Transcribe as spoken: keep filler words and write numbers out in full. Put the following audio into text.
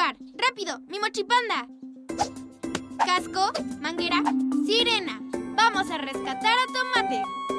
lugar. ¡Rápido! ¡Mi mochipanda! Casco, manguera, sirena. ¡Vamos a rescatar a Tomate!